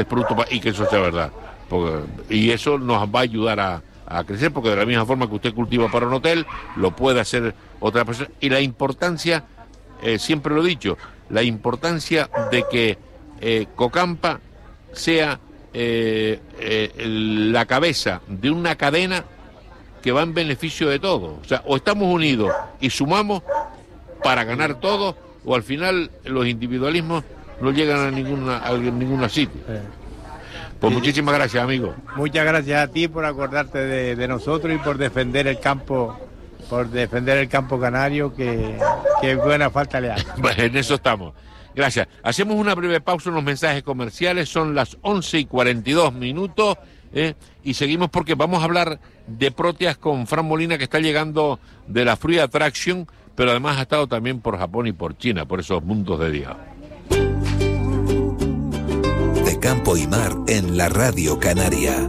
producto y que eso sea verdad. Y eso nos va a ayudar a crecer, porque de la misma forma que usted cultiva para un hotel, lo puede hacer otra persona. Y la importancia, siempre lo he dicho, la importancia de que Cocampa sea la cabeza de una cadena que va en beneficio de todos. O sea, o estamos unidos y sumamos para ganar todos, o al final los individualismos no llegan a ninguna sitio. Pues muchísimas gracias, amigo. Muchas gracias a ti por acordarte de nosotros y por defender el campo canario, que buena falta le hace. Bueno, en eso estamos. Gracias. Hacemos una breve pausa en los mensajes comerciales, son las 11:42, y seguimos porque vamos a hablar de Proteas con Fran Molina, que está llegando de la Fruit Attraction, pero además ha estado también por Japón y por China, por esos mundos de día. De campo y mar en la Radio Canaria.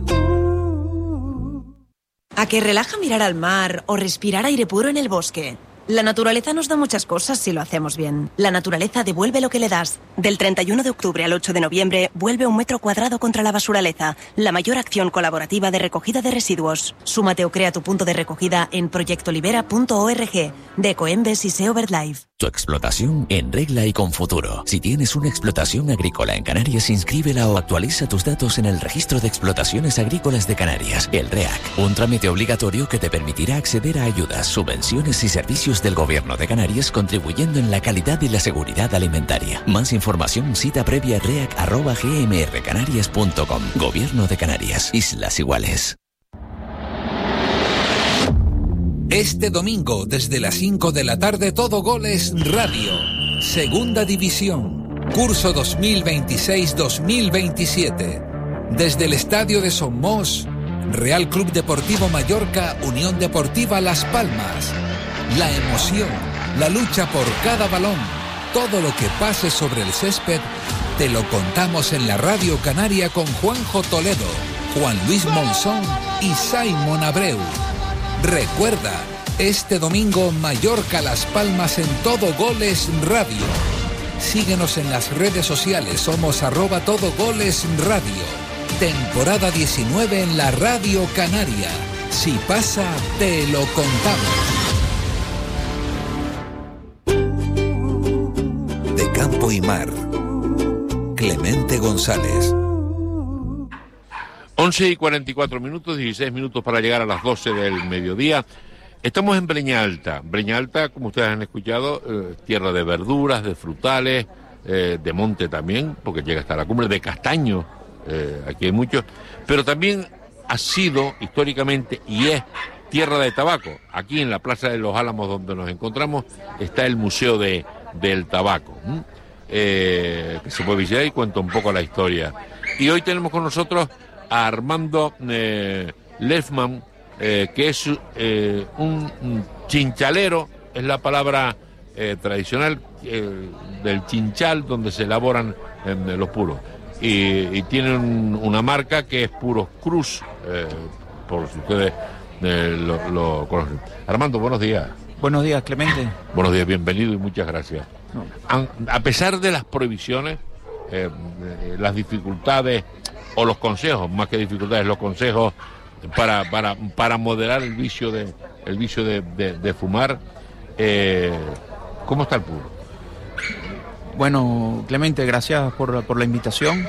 ¿A que relaja mirar al mar o respirar aire puro en el bosque? La naturaleza nos da muchas cosas si lo hacemos bien. La naturaleza devuelve lo que le das. Del 31 de octubre al 8 de noviembre, vuelve 1 metro cuadrado contra la basuraleza, la mayor acción colaborativa de recogida de residuos. Súmate o crea tu punto de recogida en proyectolibera.org, de Ecoembes y SEO BirdLife. Tu explotación en regla y con futuro. Si tienes una explotación agrícola en Canarias, inscríbela o actualiza tus datos en el Registro de Explotaciones Agrícolas de Canarias, el REAC. Un trámite obligatorio que te permitirá acceder a ayudas, subvenciones y servicios del Gobierno de Canarias, contribuyendo en la calidad y la seguridad alimentaria. Más información, cita previa reac@gmrcanarias.com. Gobierno de Canarias. Islas Iguales. Este domingo, desde las 5 de la tarde, Todo Goles Radio. Segunda División. Curso 2026-2027. Desde el Estadio de Somos, Real Club Deportivo Mallorca, Unión Deportiva Las Palmas. La emoción, la lucha por cada balón, todo lo que pase sobre el césped, te lo contamos en la Radio Canaria con Juanjo Toledo, Juan Luis Monzón y Simon Abreu. Recuerda, este domingo Mallorca Las Palmas en Todo Goles Radio. Síguenos en las redes sociales, somos @TodoGolesRadio. Temporada 19 en la Radio Canaria. Si pasa, te lo contamos. De campo y mar, Clemente González. 11:44, 16 minutos para llegar a las 12 del mediodía. Estamos en Breña Alta. Breña Alta, como ustedes han escuchado, tierra de verduras, de frutales, de monte también, porque llega hasta la cumbre, de castaños, aquí hay muchos, pero también ha sido históricamente y es tierra de tabaco. Aquí en la Plaza de los Álamos, donde nos encontramos, está el Museo del Tabaco, que se puede visitar y cuenta un poco la historia. Y hoy tenemos con nosotros a Armando Lefman, que es un chinchalero, es la palabra tradicional del chinchal, donde se elaboran los puros. Y tienen una marca que es Puros Cruz, por si ustedes lo conocen. Armando, buenos días. Buenos días, Clemente. Buenos días, bienvenido y muchas gracias. No. A pesar de las prohibiciones, las dificultades, o los consejos, más que dificultades, los consejos para moderar el vicio de fumar, ¿cómo está el puro? Bueno, Clemente, gracias por la invitación.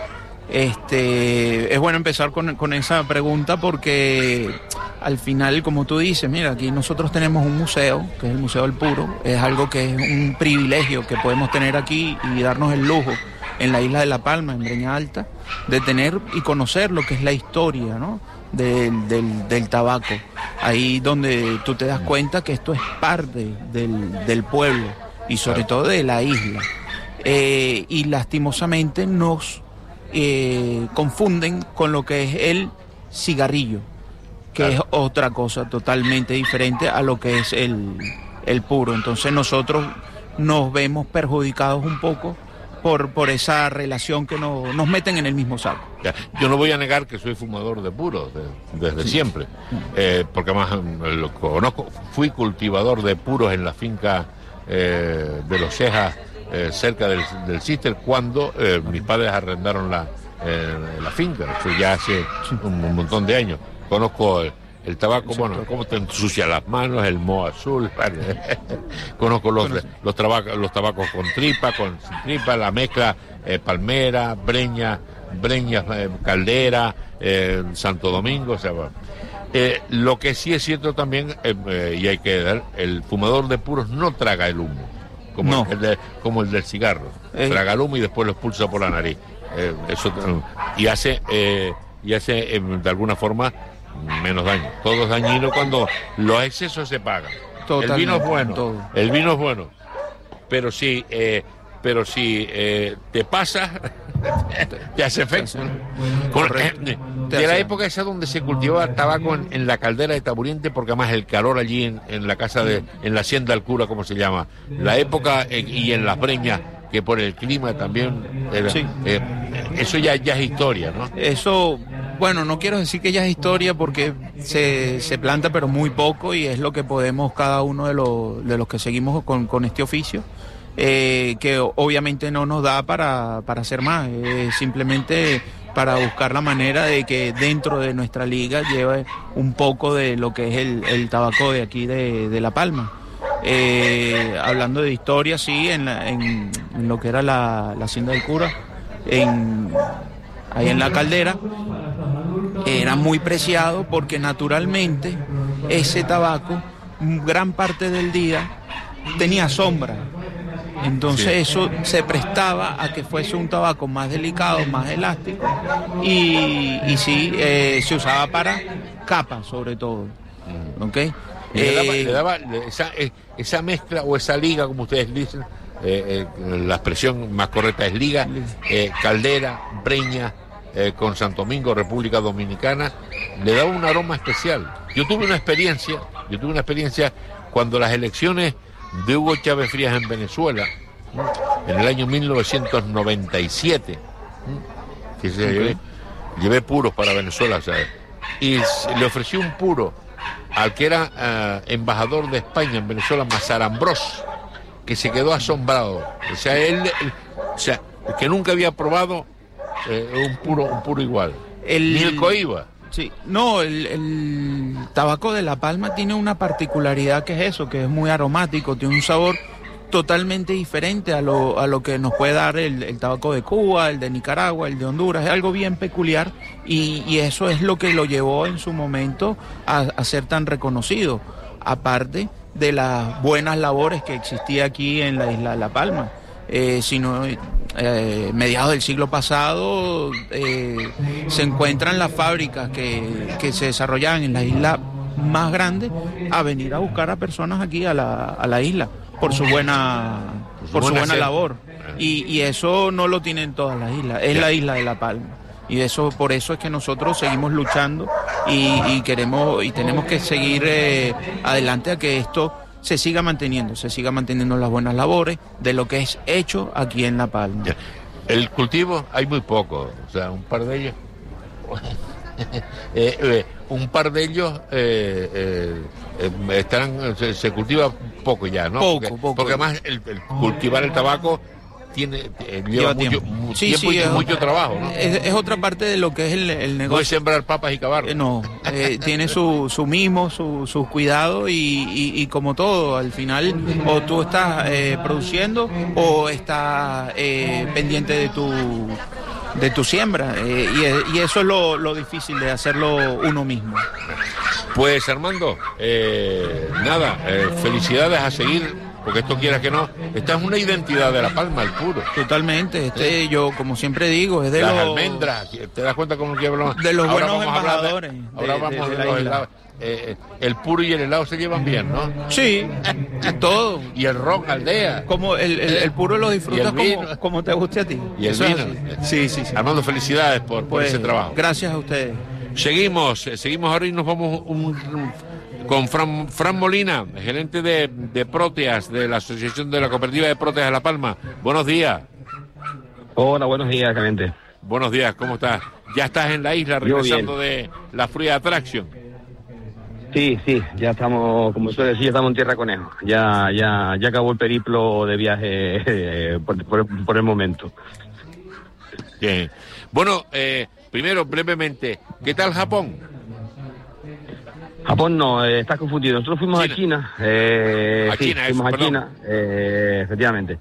Es bueno empezar con esa pregunta porque al final, como tú dices, mira, aquí nosotros tenemos un museo, que es el Museo del Puro. Es algo que es un privilegio que podemos tener aquí y darnos el lujo en la isla de La Palma, en Breña Alta, de tener y conocer lo que es la historia, ¿no?, del tabaco. Ahí donde tú te das cuenta que esto es parte del pueblo y sobre todo de la isla. Y lastimosamente nos confunden con lo que es el cigarrillo, que es otra cosa totalmente diferente a lo que es el puro. Entonces nosotros nos vemos perjudicados un poco por esa relación que nos meten en el mismo saco. Yo no voy a negar que soy fumador de puros desde siempre, porque además lo conozco. Fui cultivador de puros en la finca de Los Cejas, cerca del Cister, cuando mis padres arrendaron la finca, eso ya hace un montón de años. Conozco el tabaco, bueno, cómo te ensucia las manos, el moho azul, conozco los tabacos con tripa, sin tripa, la mezcla palmera, breña, caldera, Santo Domingo, o sea, bueno. Lo que sí es cierto también, y hay que dar, el fumador de puros no traga el humo, como el del cigarro, traga el humo y después lo expulsa por la nariz, y hace de alguna forma menos daño. Todo es dañino cuando los excesos se pagan. Totalmente, el vino es bueno, pero si te pasa, te hace efecto. De la época esa donde se cultivaba tabaco en la caldera de Taburiente, porque además el calor allí en la casa en la hacienda del cura, como se llama, la época y en las breñas, que por el clima también era, eso ya es historia, ¿no? Eso, bueno, no quiero decir que ya es historia porque se planta pero muy poco, y es lo que podemos cada uno de los que seguimos con este oficio, que obviamente no nos da para hacer más, simplemente para buscar la manera de que dentro de nuestra liga lleve un poco de lo que es el tabaco de aquí de La Palma. Hablando de historia, sí, en lo que era la hacienda del cura, ahí en la caldera, era muy preciado porque naturalmente ese tabaco, gran parte del día, tenía sombra. Entonces eso se prestaba a que fuese un tabaco más delicado, más elástico, y sí, se usaba para capa sobre todo, ¿ok? Le daba esa mezcla o esa liga, como ustedes dicen, la expresión más correcta es liga, caldera, breña, con Santo Domingo, República Dominicana, le daba un aroma especial. Yo tuve una experiencia cuando las elecciones de Hugo Chávez Frías en Venezuela, en el año 1997, que llevé puros para Venezuela, ¿sabes? Y le ofrecí un puro al que era embajador de España en Venezuela, Mazarambros, que se quedó asombrado. O sea, que nunca había probado un puro igual. Ni el Coiba. Sí, no, el tabaco de La Palma tiene una particularidad, que es eso, que es muy aromático, tiene un sabor totalmente diferente a lo que nos puede dar el tabaco de Cuba, el de Nicaragua, el de Honduras. Es algo bien peculiar, y eso es lo que lo llevó en su momento a ser tan reconocido, aparte de las buenas labores que existía aquí en la isla de La Palma. Mediados del siglo pasado se encuentran las fábricas que se desarrollaban en la isla más grande a venir a buscar a personas aquí a la isla por su buena labor, y eso no lo tienen todas las islas, es la isla de La Palma, y por eso es que nosotros seguimos luchando y tenemos que seguir adelante a que esto se siga manteniendo las buenas labores de lo que es hecho aquí en La Palma. El cultivo hay muy poco, o sea, un par de ellos se cultiva poco ya, ¿no? Porque además el cultivar el tabaco lleva mucho tiempo y mucho trabajo, ¿no? Es otra parte de lo que es el negocio. No es sembrar papas y cavarlas. No, tiene su mimo, sus cuidados, y como todo, al final o tú estás produciendo o estás pendiente de tu siembra, y eso es lo difícil de hacerlo uno mismo. Pues Armando, felicidades, a seguir. Porque esto, quieras que no, esta es una identidad de La Palma, el puro. Totalmente, yo como siempre digo, es de las almendras, ¿te das cuenta cómo que hablamos? De los buenos embajadores. Ahora vamos de los helados. El puro y el helado se llevan bien, ¿no? Sí, todo. Y el ron Aldea. Como el puro lo disfrutas como te guste a ti. Y el vino. Sí. Armando, felicidades por ese trabajo. Gracias a ustedes. Seguimos ahora y nos vamos con Fran Molina, gerente de Proteas, de la Asociación de la Cooperativa de Proteas de La Palma. Buenos días. Hola, buenos días, Clemente. Buenos días, ¿cómo estás? ¿Ya estás en la isla regresando de la Free Attraction? Sí, ya estamos, como suele decir, ya estamos en Tierra Conejo. Ya acabó el periplo de viaje por el momento. Bien. Bueno, primero, brevemente, ¿qué tal Japón? Japón no, estás confundido. Nosotros fuimos a China. Fuimos a China, efectivamente.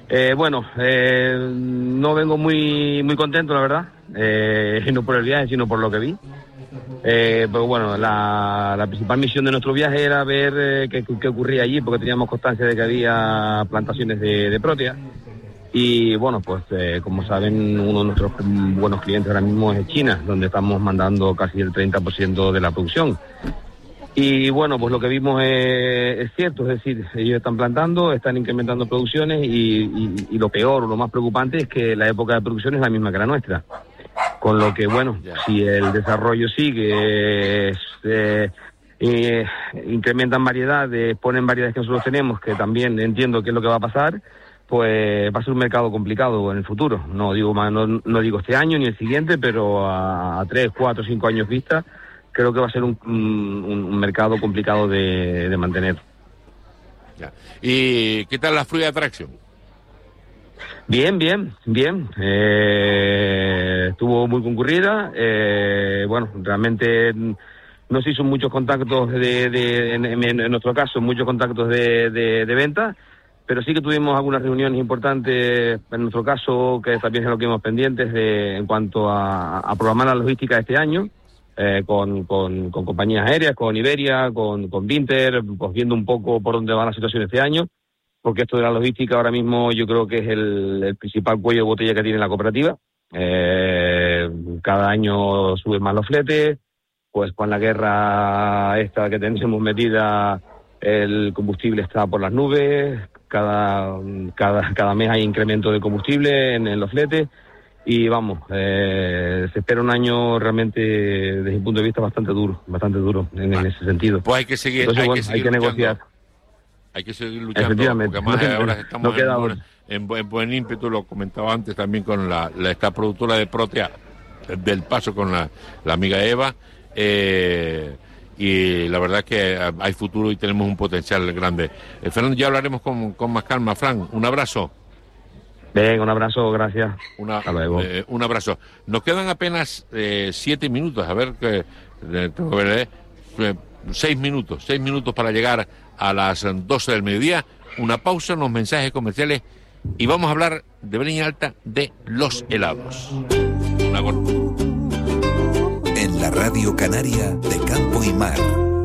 No vengo muy contento, la verdad. No por el viaje, sino por lo que vi. Pero bueno, la principal misión de nuestro viaje era ver qué ocurría allí, porque teníamos constancia de que había plantaciones de prótea. Y bueno, pues como saben, uno de nuestros buenos clientes ahora mismo es China, donde estamos mandando casi el 30% de la producción. Y bueno, pues lo que vimos es cierto, es decir, ellos están plantando, están incrementando producciones y lo peor, o lo más preocupante es que la época de producción es la misma que la nuestra. Con lo que, bueno, si el desarrollo sigue, incrementan variedades, ponen variedades que nosotros tenemos, que también entiendo qué es lo que va a pasar, pues va a ser un mercado complicado en el futuro. No digo este año ni el siguiente, pero a 3, 4, 5 años vista, creo que va a ser un mercado complicado de mantener. Ya. ¿Y qué tal la Fruit Attraction? Bien. Estuvo muy concurrida. Realmente no se hizo muchos contactos en nuestro caso, muchos contactos de venta, pero sí que tuvimos algunas reuniones importantes, en nuestro caso, que también es lo que hemos pendientes en cuanto a programar la logística de este año, con compañías aéreas, con Iberia, con Vinter, pues viendo un poco por dónde va la situación este año, porque esto de la logística ahora mismo yo creo que es el principal cuello de botella que tiene la cooperativa. Cada año suben más los fletes, pues con la guerra esta que tenemos metida, el combustible está por las nubes, cada mes hay incremento de combustible en los fletes y vamos, se espera un año realmente desde mi punto de vista bastante duro en ese sentido. Pues hay que seguir, entonces, hay que negociar. Hay que seguir luchando, porque además ahora estamos en buen ímpetu, lo comentaba antes también con esta productora de prótea del Paso con la amiga Eva, y la verdad es que hay futuro y tenemos un potencial grande. Fernando, ya hablaremos con más calma. Fran, un abrazo. Venga, un abrazo, gracias. Hasta luego. Un abrazo. Nos quedan apenas 7 minutos, a ver, 6 minutos para llegar a las 12 del mediodía, una pausa, unos mensajes comerciales y vamos a hablar de Breña Alta de los helados. En la Radio Canaria de Campo y Mar.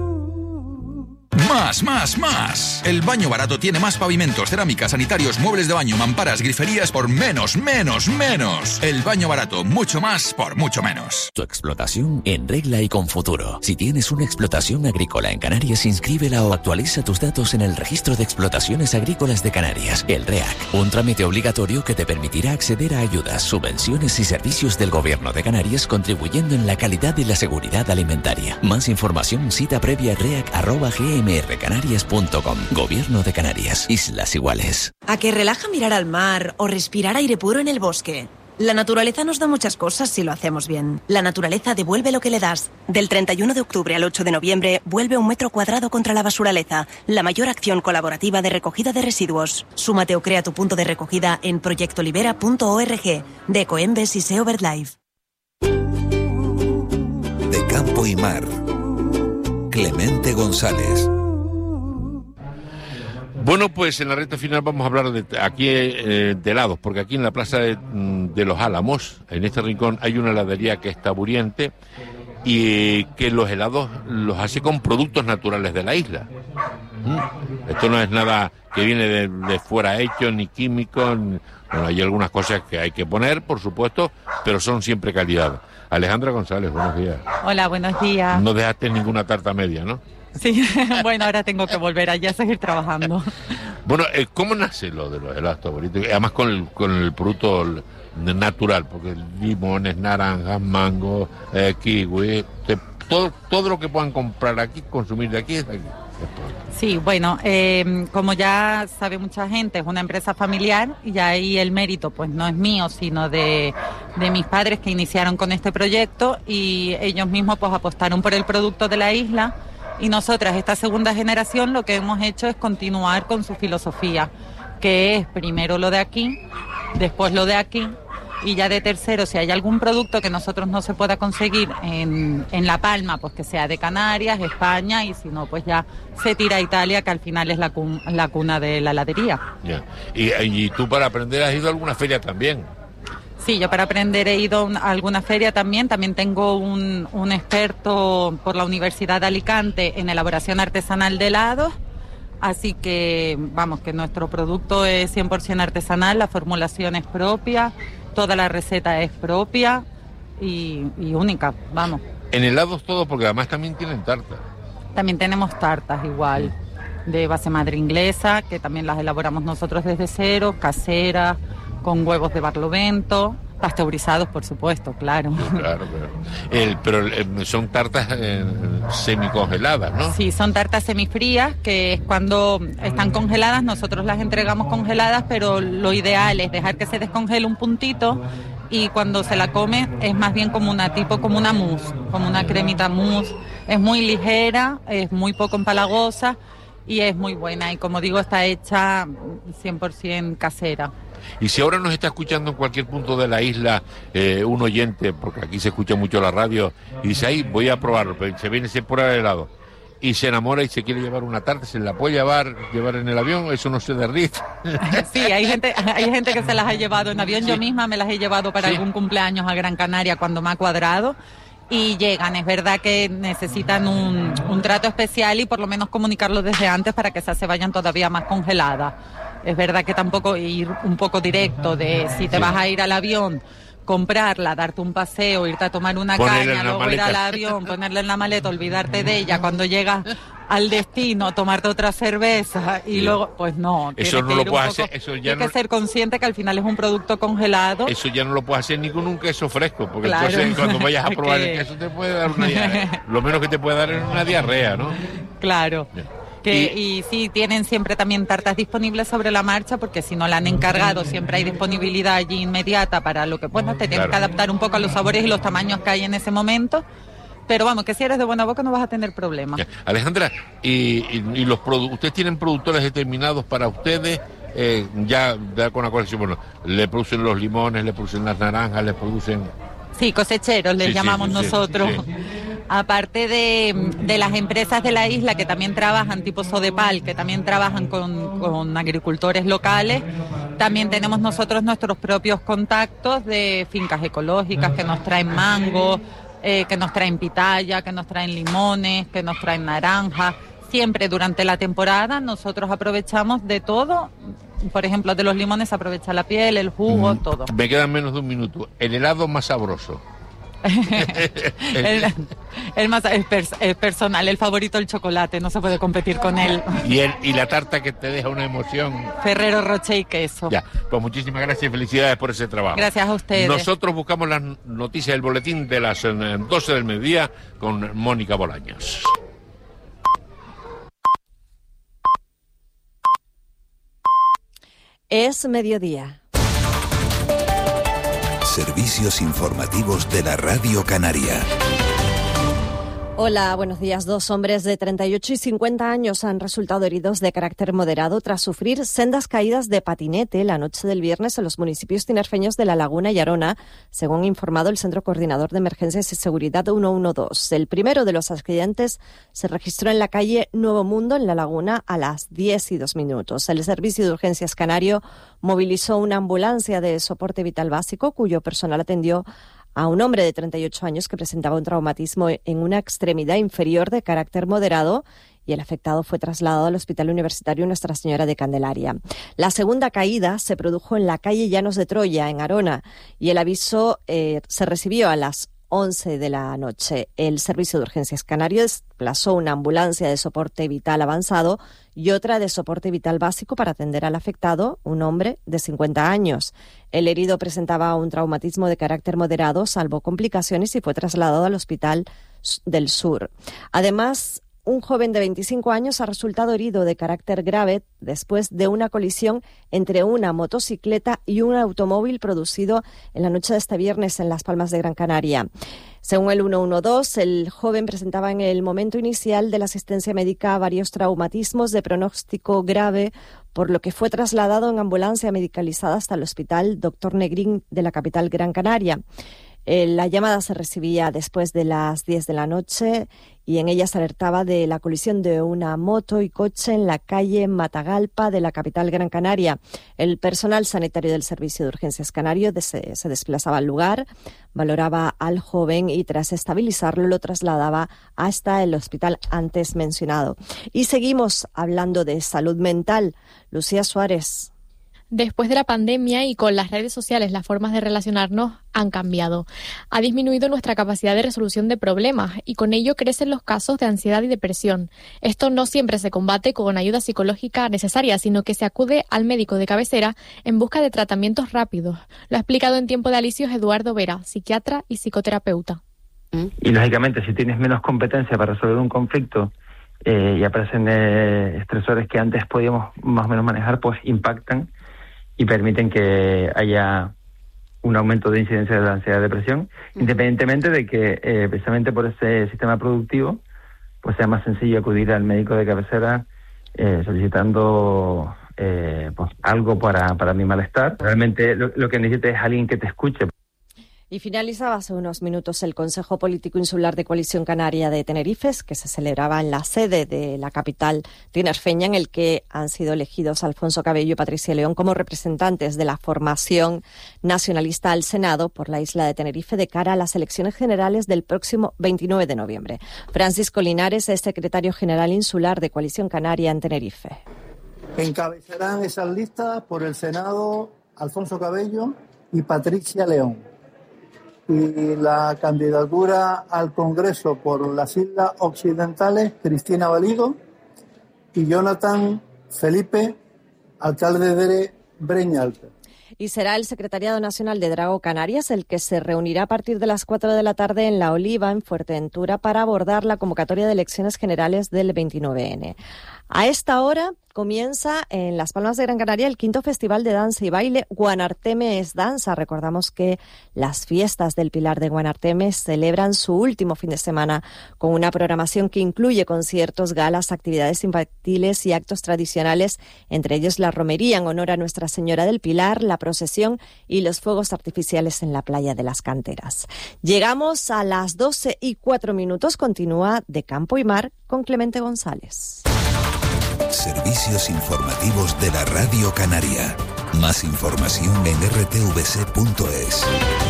Más. El Baño Barato tiene más pavimentos, cerámicas, sanitarios, muebles de baño, mamparas, griferías por menos. El Baño Barato, mucho más por mucho menos. Tu explotación en regla y con futuro. Si tienes una explotación agrícola en Canarias, inscríbela o actualiza tus datos en el Registro de Explotaciones Agrícolas de Canarias, el REAC. Un trámite obligatorio que te permitirá acceder a ayudas, subvenciones y servicios del Gobierno de Canarias, contribuyendo en la calidad y la seguridad alimentaria. Más información, cita previa reac@gmrcanarias.com. Gobierno de Canarias, Islas Iguales. ¿A que relaja mirar al mar o respirar aire puro en el bosque? La naturaleza nos da muchas cosas si lo hacemos bien. La naturaleza devuelve lo que le das. Del 31 de octubre al 8 de noviembre, vuelve 1 metro cuadrado contra la basuraleza, la mayor acción colaborativa de recogida de residuos. Súmate o crea tu punto de recogida en proyectolibera.org, de Ecoembes y SEO BirdLife. De Campo y Mar, Clemente González. Bueno, pues en la recta final vamos a hablar de helados, porque aquí en la Plaza de los Álamos, en este rincón, hay una heladería que es Taburiente y que los helados los hace con productos naturales de la isla. Esto no es nada que viene de fuera hecho, ni químico. Bueno, hay algunas cosas que hay que poner, por supuesto, pero son siempre calidad. Alejandra González, buenos días. Hola, buenos días. No dejaste ninguna tarta media, ¿no? Sí, bueno, ahora tengo que volver allá a seguir trabajando. Bueno, ¿cómo nace lo de los helados favoritos? Además con el producto natural, porque limones, naranjas, mango, kiwi, todo lo que puedan comprar aquí, consumir de aquí, es de aquí. Sí, bueno, como ya sabe mucha gente, es una empresa familiar y ahí el mérito pues no es mío, sino de mis padres que iniciaron con este proyecto y ellos mismos pues apostaron por el producto de la isla. Y nosotras, esta segunda generación, lo que hemos hecho es continuar con su filosofía, que es primero lo de aquí, después lo de aquí, Y ya de tercero, si hay algún producto que nosotros no se pueda conseguir en La Palma, pues que sea de Canarias, España, y si no, pues ya se tira a Italia, que al final es la cuna de la heladería. Ya. ¿Y tú para aprender has ido a alguna feria también? Sí, yo para aprender he ido a alguna feria también. También tengo un experto por la Universidad de Alicante en elaboración artesanal de helados. Así que, vamos, que nuestro producto es 100% artesanal, la formulación es propia, toda la receta es propia y única, vamos. En helados todo, porque además también tienen tartas. También tenemos tartas igual, de base madre inglesa, que también las elaboramos nosotros desde cero, caseras, con huevos de barlovento, pasteurizados, por supuesto, claro. Claro. Pero son tartas semicongeladas, ¿no? Sí, son tartas semifrías, que es cuando están congeladas, nosotros las entregamos congeladas, pero lo ideal es dejar que se descongele un puntito y cuando se la come es más bien como una mousse, como una cremita mousse. Es muy ligera, es muy poco empalagosa y es muy buena. Y como digo, está hecha 100% casera. Y si ahora nos está escuchando en cualquier punto de la isla un oyente, porque aquí se escucha mucho la radio, y dice, ahí voy a probarlo, pero se viene por el helado, y se enamora y se quiere llevar una tarta, ¿se la puede llevar en el avión? ¿Eso no se derrite? Sí, hay gente que se las ha llevado en avión. Sí. Yo misma me las he llevado para algún cumpleaños a Gran Canaria cuando me ha cuadrado. Y llegan, es verdad que necesitan un trato especial y por lo menos comunicarlo desde antes para que esas se vayan todavía más congeladas. Es verdad que tampoco ir un poco directo de si te vas a ir al avión, comprarla, darte un paseo, irte a tomar una caña, luego ir al avión, ponerla en la maleta, olvidarte de ella, cuando llegas al destino, tomarte otra cerveza y luego, pues no. Eso no lo puedes hacer, eso ya tienes que ser consciente que al final es un producto congelado. Eso ya no lo puedes hacer ni con un queso fresco, porque claro. Entonces cuando vayas a probar el queso te puede dar una diarrea. Lo menos que te puede dar es una diarrea, ¿no? Claro. Y sí, tienen siempre también tartas disponibles sobre la marcha, porque si no la han encargado, siempre hay disponibilidad allí inmediata para lo que pues te tienes que adaptar un poco a los sabores y los tamaños que hay en ese momento. Pero vamos, que si eres de buena boca no vas a tener problemas. Alejandra, y los ¿ustedes tienen productores determinados para ustedes? Ya con la colección, bueno, le producen los limones, le producen las naranjas, le producen... Sí, cosecheros les llamamos nosotros. Sí. Aparte de las empresas de la isla que también trabajan tipo Sodepal, que también trabajan con agricultores locales, también tenemos nosotros nuestros propios contactos de fincas ecológicas que nos traen mango, que nos traen pitaya, que nos traen limones, que nos traen naranjas. Siempre durante la temporada nosotros aprovechamos de todo. Por ejemplo, de los limones aprovecha la piel, el jugo, todo. Me quedan menos de un minuto. El helado más sabroso. el más es personal, el favorito el chocolate, no se puede competir con él. Y la tarta que te deja una emoción. Ferrero Rocher y queso. Ya, pues muchísimas gracias y felicidades por ese trabajo. Gracias a ustedes. Nosotros buscamos las noticias del boletín de las 12 del mediodía con Mónica Bolaños. Es mediodía. Servicios informativos de la Radio Canaria. Hola, buenos días. 2 hombres de 38 y 50 años han resultado heridos de carácter moderado tras sufrir sendas caídas de patinete la noche del viernes en los municipios tinerfeños de La Laguna y Arona, según ha informado el Centro Coordinador de Emergencias y Seguridad 112. El primero de los accidentes se registró en la calle Nuevo Mundo, en La Laguna, a las 10:02. El Servicio de Urgencias Canario movilizó una ambulancia de soporte vital básico, cuyo personal atendió a un hombre de 38 años que presentaba un traumatismo en una extremidad inferior de carácter moderado, y el afectado fue trasladado al Hospital Universitario Nuestra Señora de Candelaria. La segunda caída se produjo en la calle Llanos de Troya, en Arona, y el aviso se recibió a las 11 de la noche. El Servicio de Urgencias Canario desplazó una ambulancia de soporte vital avanzado y otra de soporte vital básico para atender al afectado, un hombre de 50 años. El herido presentaba un traumatismo de carácter moderado, salvo complicaciones, y fue trasladado al Hospital del Sur. Además, un joven de 25 años ha resultado herido de carácter grave después de una colisión entre una motocicleta y un automóvil producido en la noche de este viernes en Las Palmas de Gran Canaria. Según el 112, el joven presentaba en el momento inicial de la asistencia médica varios traumatismos de pronóstico grave, por lo que fue trasladado en ambulancia medicalizada hasta el Hospital Dr. Negrín de la capital Gran Canaria. La llamada se recibía después de las 10 de la noche y en ella se alertaba de la colisión de una moto y coche en la calle Matagalpa de la capital Gran Canaria. El personal sanitario del Servicio de Urgencias Canario se desplazaba al lugar, valoraba al joven y tras estabilizarlo lo trasladaba hasta el hospital antes mencionado. Y seguimos hablando de salud mental. Lucía Suárez. Después de la pandemia y con las redes sociales, las formas de relacionarnos han cambiado. Ha disminuido nuestra capacidad de resolución de problemas y con ello crecen los casos de ansiedad y depresión. Esto no siempre se combate con ayuda psicológica necesaria, sino que se acude al médico de cabecera en busca de tratamientos rápidos. Lo ha explicado en Tiempo de Alicios Eduardo Vera, psiquiatra y psicoterapeuta. Y lógicamente, si tienes menos competencia para resolver un conflicto y aparecen estresores que antes podíamos más o menos manejar, pues impactan y permiten que haya un aumento de incidencia de la ansiedad y depresión, independientemente de que precisamente por ese sistema productivo pues sea más sencillo acudir al médico de cabecera solicitando pues algo para mi malestar. Realmente lo que necesitas es alguien que te escuche. Y finalizaba hace unos minutos el Consejo Político Insular de Coalición Canaria de Tenerife, que se celebraba en la sede de la capital tinerfeña, en el que han sido elegidos Alfonso Cabello y Patricia León como representantes de la formación nacionalista al Senado por la isla de Tenerife de cara a las elecciones generales del próximo 29 de noviembre. Francisco Linares es secretario general insular de Coalición Canaria en Tenerife. Encabezarán esas listas por el Senado Alfonso Cabello y Patricia León. Y la candidatura al Congreso por las Islas Occidentales, Cristina Valido y Jonathan Felipe, alcalde de Breña Alta. Y será el Secretariado Nacional de Drago Canarias el que se reunirá a partir de las 4 de la tarde en La Oliva, en Fuerteventura, para abordar la convocatoria de elecciones generales del 29N. A esta hora comienza en Las Palmas de Gran Canaria el 5º Festival de Danza y Baile Guanarteme es Danza. Recordamos que las fiestas del Pilar de Guanarteme celebran su último fin de semana con una programación que incluye conciertos, galas, actividades infantiles y actos tradicionales, entre ellos la romería en honor a Nuestra Señora del Pilar, la procesión y los fuegos artificiales en la playa de las Canteras. Llegamos a las 12:04. Continúa De Campo y Mar con Clemente González. Servicios informativos de la Radio Canaria. Más información en rtvc.es.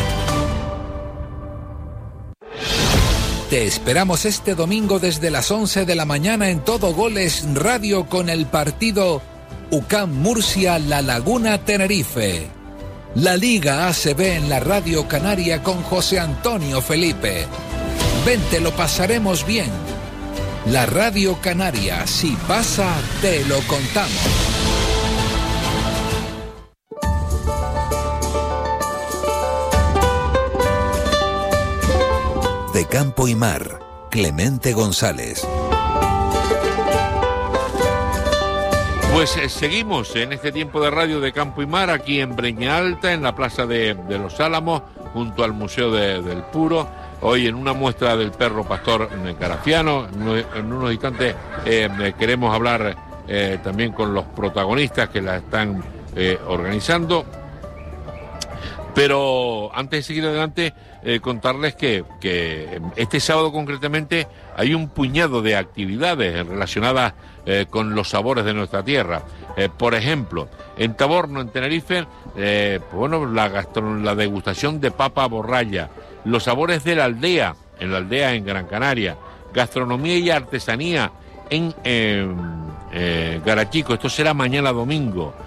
Te esperamos este domingo desde las 11 de la mañana en Todo Goles Radio con el partido UCAM Murcia La Laguna Tenerife. La Liga ACB en la Radio Canaria con José Antonio Felipe. Vente, lo pasaremos bien. La Radio Canaria, si pasa, te lo contamos. De Campo y Mar, Clemente González. Pues seguimos en este tiempo de radio de Campo y Mar, aquí en Breña Alta, en la Plaza de los Álamos, junto al Museo del Puro. Hoy en una muestra del perro pastor carafiano. En unos instantes queremos hablar también con los protagonistas que la están organizando. Pero antes de seguir adelante, contarles que este sábado concretamente hay un puñado de actividades relacionadas con los sabores de nuestra tierra. Por ejemplo, en Taborno, en Tenerife, la degustación de papa borralla, los sabores de la aldea, en Gran Canaria, gastronomía y artesanía en Garachico, esto será mañana domingo,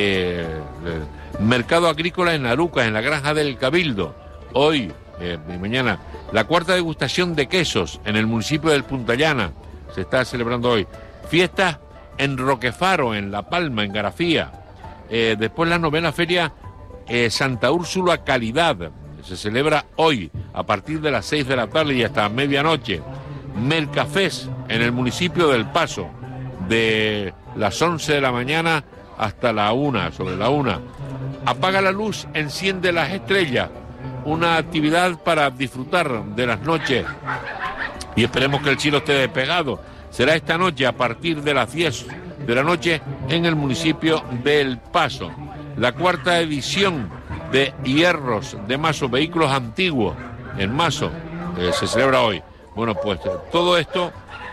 mercado agrícola en Arucas, en la granja del Cabildo, hoy y mañana, la cuarta degustación de quesos en el municipio del Punta Llana, se está celebrando hoy, fiestas en Roquefaro, en La Palma, en Garafía, después la novena feria Santa Úrsula Calidad, se celebra hoy a partir de las 6 de la tarde y hasta medianoche. Mercafés en el municipio del Paso, de las 11 de la mañana hasta la 1, sobre la 1. Apaga la luz, enciende las estrellas, una actividad para disfrutar de las noches y esperemos que el cielo esté despegado. Será esta noche a partir de las 10 de la noche en el municipio del Paso. La 4ª edición de Hierros de Maso, vehículos antiguos en Maso, se celebra hoy. Bueno, pues todo esto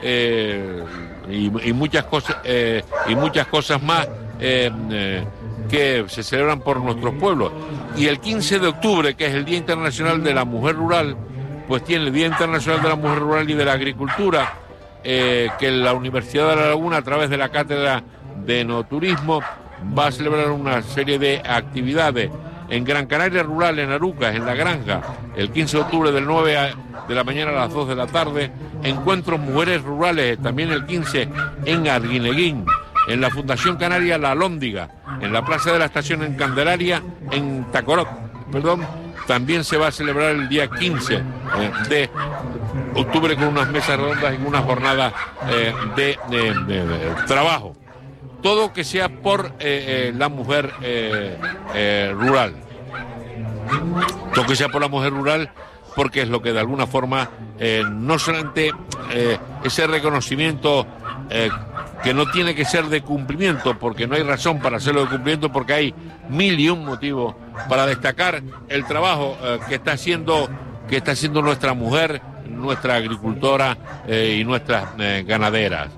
y muchas cosas más que se celebran por nuestros pueblos. Y el 15 de octubre, que es el Día Internacional de la Mujer Rural, pues tiene el Día Internacional de la Mujer Rural y de la Agricultura, que la Universidad de La Laguna, a través de la Cátedra de Enoturismo, va a celebrar una serie de actividades en Gran Canaria Rural, en Arucas, en La Granja, el 15 de octubre del 9 de la mañana a las 2 de la tarde, encuentros mujeres rurales, también el 15 en Arguineguín, en la Fundación Canaria La Alhóndiga, en la Plaza de la Estación en Candelaria, en Tacorot, también se va a celebrar el día 15 de octubre con unas mesas redondas y unas jornadas de trabajo. Todo que sea por la mujer rural. Todo que sea por la mujer rural, porque es lo que de alguna forma, no solamente ese reconocimiento que no tiene que ser de cumplimiento, porque no hay razón para hacerlo de cumplimiento, porque hay 1001 motivos para destacar el trabajo que está haciendo nuestra mujer, nuestra agricultora y nuestras ganaderas.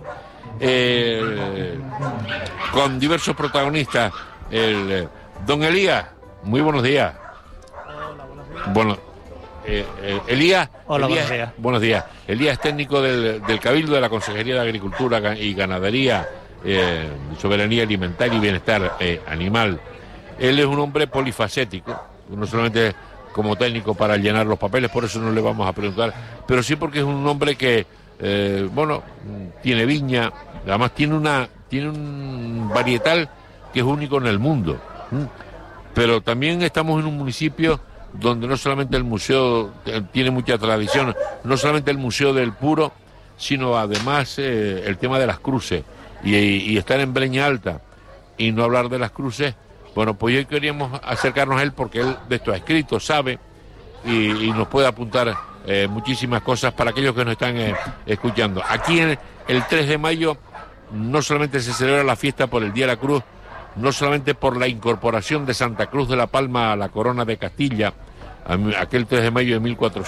Con diversos protagonistas. Don Elías, muy buenos días. Hola, buenos días. Bueno, Elías. Hola, Elías, buenos días. Buenos días. Elías es técnico del Cabildo de la Consejería de Agricultura y Ganadería, Soberanía Alimentaria y Bienestar Animal. Él es un hombre polifacético, no solamente como técnico para llenar los papeles, por eso no le vamos a preguntar, pero sí porque es un hombre que, tiene viña, además tiene un varietal que es único en el mundo. Pero también estamos en un municipio donde no solamente el museo tiene mucha tradición, no solamente el Museo del Puro, sino además el tema de las cruces. Y estar en Breña Alta y no hablar de las cruces, bueno, pues hoy queríamos acercarnos a él porque él de esto ha escrito, sabe y nos puede apuntar muchísimas cosas para aquellos que nos están escuchando. Aquí el 3 de mayo no solamente se celebra la fiesta por el Día de la Cruz, no solamente por la incorporación de Santa Cruz de la Palma a la Corona de Castilla, aquel 3 de mayo de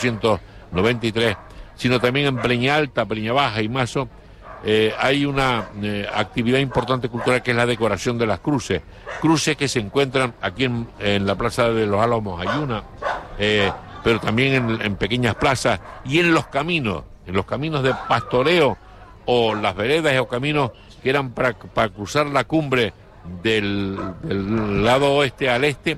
1493, sino también en Breña Alta, Breña Baja y Maso, hay una actividad importante cultural que es la decoración de las cruces. Cruces que se encuentran aquí en la Plaza de los Álamos, hay una, pero también en pequeñas plazas y en los caminos de pastoreo o las veredas o caminos que eran para cruzar la cumbre del lado oeste al este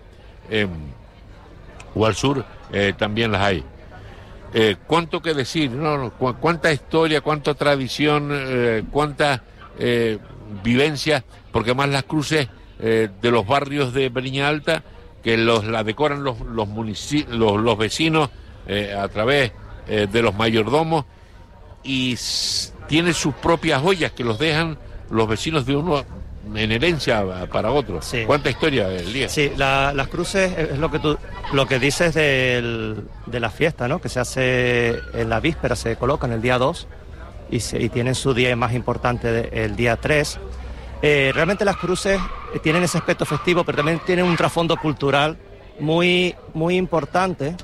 o al sur, también las hay. ¿Cuánto que decir? ¿Cuánta historia, cuánta tradición, cuántas vivencias? Porque más las cruces de los barrios de Breña Alta, que la decoran los vecinos a través de los mayordomos, y tiene sus propias joyas que los dejan los vecinos de uno en herencia para otros. Sí. ¿Cuánta historia, Elías? Sí, las cruces es lo que dices de la fiesta, ¿no? Que se hace en la víspera, se colocan el día 2 y tienen su día más importante el día 3. Realmente las cruces tienen ese aspecto festivo, pero también tienen un trasfondo cultural muy, muy importante,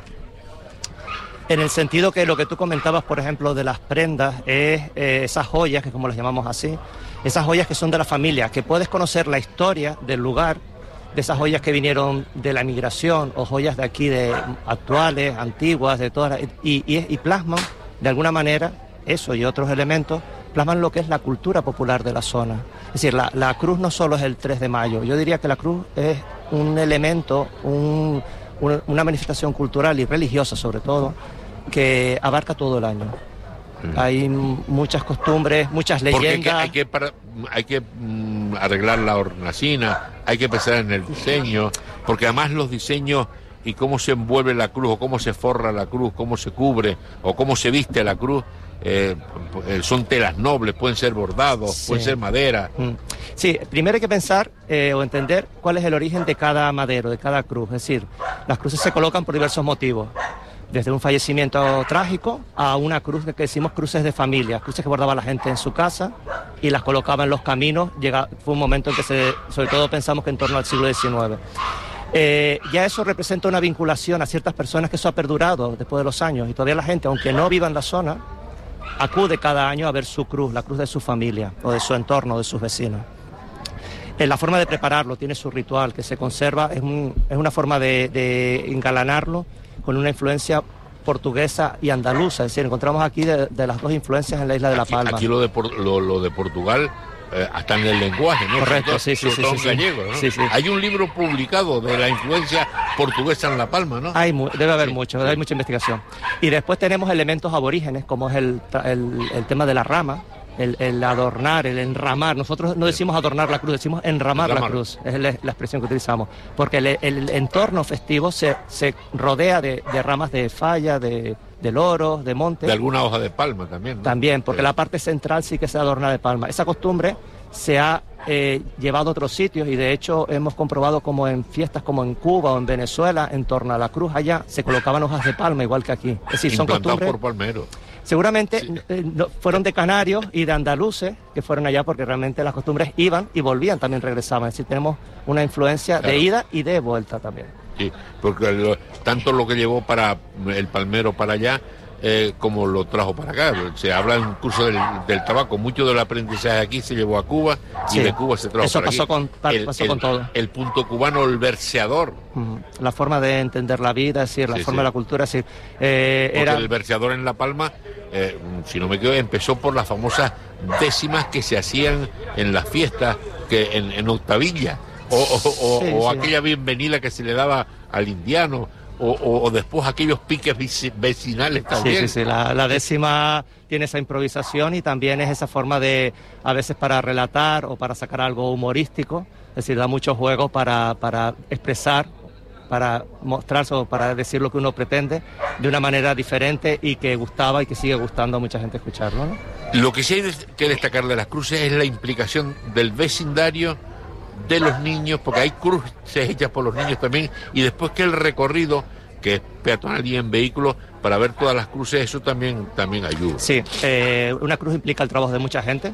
en el sentido que lo que tú comentabas, por ejemplo, de las prendas, es esas joyas, que como las llamamos así, esas joyas que son de la familia, que puedes conocer la historia del lugar, de esas joyas que vinieron de la migración o joyas de aquí, de actuales, antiguas, de todas, y plasman de alguna manera eso y otros elementos, plasman lo que es la cultura popular de la zona. Es decir, la cruz no solo es el 3 de mayo, yo diría que la cruz es un elemento, una manifestación cultural y religiosa sobre todo, que abarca todo el año. Hay muchas costumbres, muchas leyendas. Hay que arreglar la hornacina, hay que pensar en el diseño, porque además los diseños y cómo se envuelve la cruz, o cómo se forra la cruz, cómo se cubre, o cómo se viste la cruz, son telas nobles, pueden ser bordados, Sí. pueden ser madera. Sí, primero hay que pensar o entender cuál es el origen de cada madero, de cada cruz. Es decir, las cruces se colocan por diversos motivos. Desde un fallecimiento trágico a una cruz que decimos cruces de familia, cruces que bordaba la gente en su casa y las colocaba en los caminos. Fue un momento en que sobre todo pensamos que en torno al siglo XIX. Ya eso representa una vinculación a ciertas personas, que eso ha perdurado después de los años, y todavía la gente, aunque no viva en la zona, acude cada año a ver su cruz, la cruz de su familia o de su entorno, de sus vecinos. La forma de prepararlo tiene su ritual que se conserva, es una forma de engalanarlo con una influencia portuguesa y andaluza, es decir, encontramos aquí de las dos influencias en la isla de La Palma. Aquí lo de Portugal, hasta en el lenguaje, ¿no? Correcto, sí, sí. gallego, ¿no? Sí. Hay un libro publicado de la influencia portuguesa en La Palma, ¿no? Debe haber mucho, hay mucha investigación. Y después tenemos elementos aborígenes, como es el tema de la rama, el adornar, el enramar. Nosotros no decimos adornar la cruz, decimos enramar la cruz, es la expresión que utilizamos, porque el entorno festivo se rodea de ramas de falla, de loros, de monte. De alguna hoja de palma también, ¿no? También, porque la parte central sí que se adorna de palma. Esa costumbre se ha llevado a otros sitios, y de hecho hemos comprobado como en fiestas como en Cuba o en Venezuela, en torno a la cruz allá, se colocaban hojas de palma igual que aquí. Es decir, son costumbres por palmeros. Seguramente fueron de canarios y de andaluces que fueron allá, porque realmente las costumbres iban y volvían, también regresaban. Es decir, tenemos una influencia de ida y de vuelta también. Sí, porque tanto lo que llevó para el palmero para allá, como lo trajo para acá. Se habla en un curso del tabaco, mucho del aprendizaje aquí se llevó a Cuba, y de Cuba se trajo eso para aquí. Pasó con todo. El punto cubano, el verseador. La forma de entender la vida, es decir, la forma de la cultura, es decir, porque el verseador en La Palma, si no me equivoco, empezó por las famosas décimas que se hacían en las fiestas, que en octavilla, o aquella bienvenida que se le daba al indiano, o después aquellos piques vecinales también. Sí. La décima tiene esa improvisación, y también es esa forma de, a veces para relatar o para sacar algo humorístico, es decir, da muchos juegos para expresar, para mostrarse o para decir lo que uno pretende de una manera diferente, y que gustaba y que sigue gustando a mucha gente escucharlo, ¿no? Lo que sí hay que destacar de las cruces es la implicación del vecindario, de los niños, porque hay cruces hechas por los niños también, y después que el recorrido, que es peatonal y en vehículos, para ver todas las cruces, eso también ayuda. Sí, una cruz implica el trabajo de mucha gente.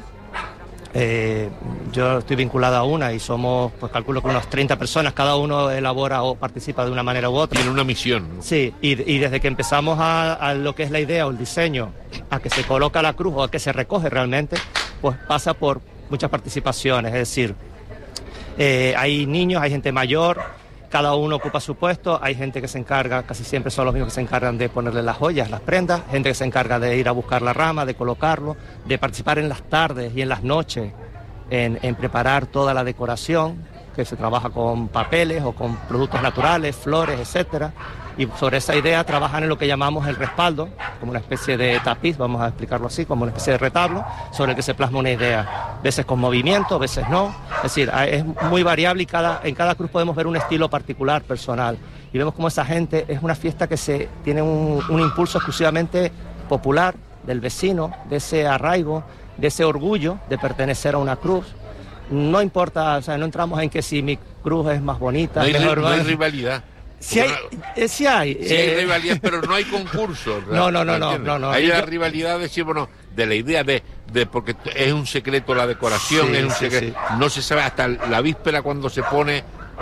Yo estoy vinculado a una y somos, pues calculo que unos 30 personas, cada uno elabora o participa de una manera u otra. Tiene una misión, ¿no? Sí, y desde que empezamos a lo que es la idea o el diseño, a que se coloca la cruz o a que se recoge realmente, pues pasa por muchas participaciones, es decir, hay niños, hay gente mayor, cada uno ocupa su puesto, hay gente que se encarga, casi siempre son los mismos que se encargan de ponerle las joyas, las prendas, gente que se encarga de ir a buscar la rama, de colocarlo, de participar en las tardes y en las noches en preparar toda la decoración, que se trabaja con papeles o con productos naturales, flores, etcétera. Y sobre esa idea trabajan en lo que llamamos el respaldo, como una especie de tapiz, vamos a explicarlo así, como una especie de retablo, sobre el que se plasma una idea, veces con movimiento, veces no. Es decir, es muy variable, y en cada cruz podemos ver un estilo particular, personal. Y vemos como esa gente, es una fiesta que tiene un impulso exclusivamente popular, del vecino, de ese arraigo, de ese orgullo de pertenecer a una cruz. No importa, o sea, no entramos en que si mi cruz es más bonita, no hay rivalidad. Sí hay rivalidad, pero no hay concurso. No. Hay la rivalidad de la idea de porque es un secreto la decoración, es un secreto. No se sabe hasta la víspera cuando se pone.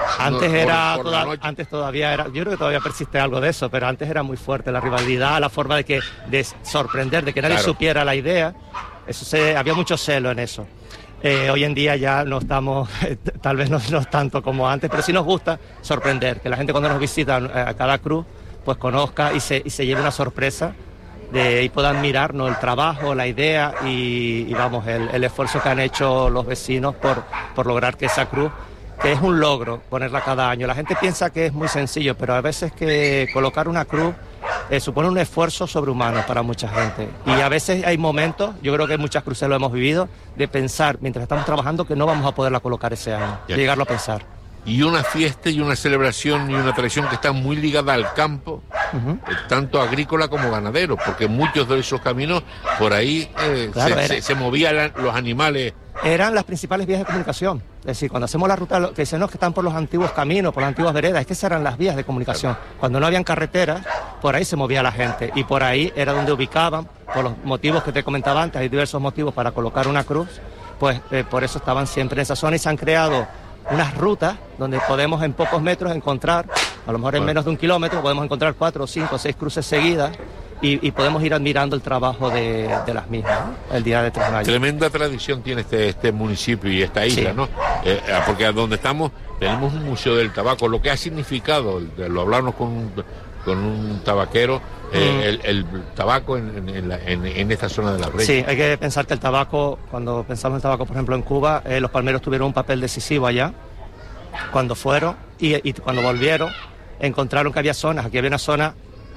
Antes todavía era, yo creo que todavía persiste algo de eso, pero antes era muy fuerte la rivalidad, la forma de sorprender, de que nadie supiera la idea. Había mucho celo en eso. Hoy en día ya no estamos, tal vez no tanto como antes, pero sí nos gusta sorprender, que la gente cuando nos visita a cada cruz, pues conozca y se lleve una sorpresa y puedan mirarnos el trabajo, la idea y vamos, el esfuerzo que han hecho los vecinos por lograr que esa cruz, que es un logro ponerla cada año. La gente piensa que es muy sencillo, pero a veces que colocar una cruz supone un esfuerzo sobrehumano para mucha gente. Y a veces hay momentos, yo creo que en muchas cruces lo hemos vivido, de pensar, mientras estamos trabajando, que no vamos a poderla colocar ese año, de llegarlo a pensar. Y una fiesta y una celebración y una tradición que está muy ligada al campo, tanto agrícola como ganadero, porque muchos de esos caminos por ahí se movían los animales. Eran las principales vías de comunicación. Es decir, cuando hacemos la ruta, que dicen no, que están por los antiguos caminos, por las antiguas veredas, es que esas eran las vías de comunicación. Cuando no habían carreteras, por ahí se movía la gente y por ahí era donde ubicaban, por los motivos que te comentaba antes, hay diversos motivos para colocar una cruz, pues por eso estaban siempre en esa zona y se han creado unas rutas donde podemos en pocos metros encontrar, a lo mejor en menos de 1 kilómetro, podemos encontrar 4, 5, 6 cruces seguidas. Y podemos ir admirando el trabajo de las mismas, ¿no? El día de 3 de mayo. Tremenda tradición tiene este municipio y esta isla, sí, ¿no? Porque donde estamos tenemos un museo del tabaco, lo que ha significado, lo hablamos con un tabaquero, el tabaco en esta zona de la Breña. Sí, hay que pensar que el tabaco, cuando pensamos en el tabaco, por ejemplo, en Cuba, los palmeros tuvieron un papel decisivo allá, cuando fueron y cuando volvieron, encontraron que había zonas, aquí había una zona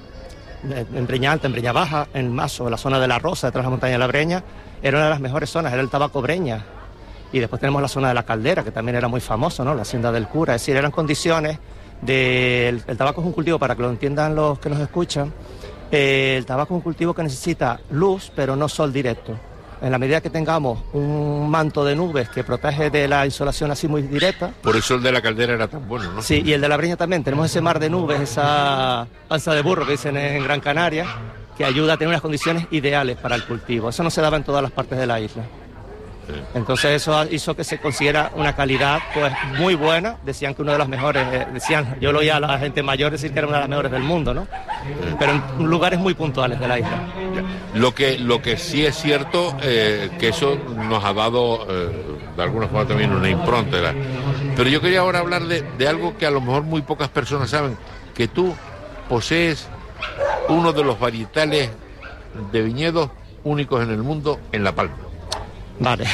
en Breña Alta, en Breña Baja, en Mazo, la zona de la Rosa, detrás de la montaña de la Breña, era una de las mejores zonas, era el tabaco Breña. Y después tenemos la zona de la Caldera, que también era muy famoso, ¿no? La hacienda del cura, es decir, eran condiciones el tabaco es un cultivo, para que lo entiendan los que nos escuchan, el tabaco es un cultivo que necesita luz, pero no sol directo. En la medida que tengamos un manto de nubes que protege de la insolación así muy directa. Por eso el de la Caldera era tan bueno, ¿no? Sí, y el de la Breña también. Tenemos ese mar de nubes, esa panza de burro que dicen en Gran Canaria, que ayuda a tener unas condiciones ideales para el cultivo. Eso no se daba en todas las partes de la isla. Entonces eso hizo que se consiguiera una calidad pues muy buena. Decían que uno de los mejores, yo lo oía a la gente mayor decir que era una de las mejores del mundo, ¿no? Pero en lugares muy puntuales de la isla. Lo que sí es cierto, que eso nos ha dado de alguna forma también una impronta. Pero yo quería ahora hablar de algo que a lo mejor muy pocas personas saben, que tú posees uno de los varietales de viñedos únicos en el mundo en La Palma. Vale.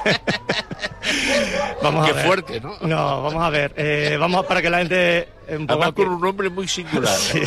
Vamos a ver. Qué fuerte, ¿no? No, vamos a ver. Vamos para que la gente... Además con un nombre muy singular. Sí.